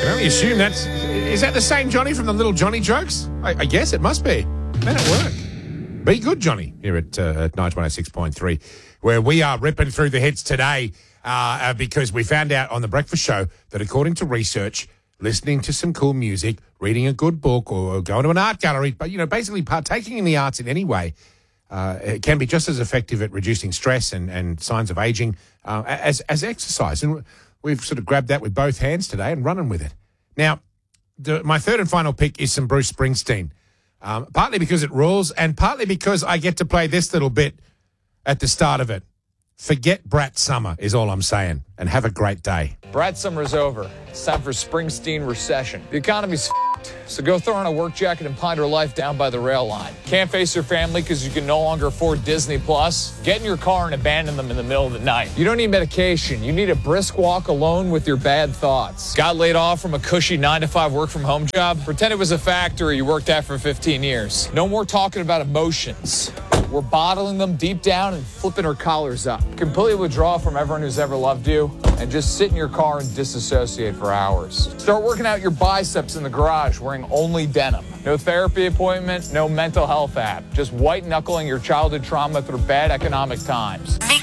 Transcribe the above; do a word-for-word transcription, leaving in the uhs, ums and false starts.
can only assume that's... Is that the same Johnny from the Little Johnny jokes? I, I guess it must be. Man at work. Be good, Johnny, here at, uh, at ninety-one oh six point three, where we are ripping through the hits today uh, uh, because we found out on The Breakfast Show that according to research, listening to some cool music, reading a good book, or going to an art gallery, but, you know, basically partaking in the arts in any way, uh, it can be just as effective at reducing stress and, and signs of aging uh, as, as exercise. And we've sort of grabbed that with both hands today and running with it. Now, the, my third and final pick is some Bruce Springsteen. Um, partly because it rules and partly because I get to play this little bit at the start of it. Forget Brat Summer is all I'm saying, and have a great day. Brat Summer's over. It's time for Springsteen recession. The economy's f***ed, so go throw on a work jacket and ponder life down by the rail line. Can't face your family because you can no longer afford Disney Plus? Get in your car and abandon them in the middle of the night. You don't need medication. You need a brisk walk alone with your bad thoughts. Got laid off from a cushy nine to five work from home job? Pretend it was a factory you worked at for fifteen years. No more talking about emotions. We're bottling them deep down and flipping our collars up. Completely withdraw from everyone who's ever loved you and just sit in your car and disassociate for hours. Start working out your biceps in the garage wearing only denim. No therapy appointment, no mental health app. Just white knuckling your childhood trauma through bad economic times.